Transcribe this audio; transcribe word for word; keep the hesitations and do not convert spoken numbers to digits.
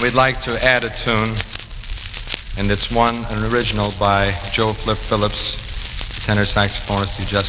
We'd like to add a tune, and it's one, an original by Joe Flip Phillips, tenor saxophonist you just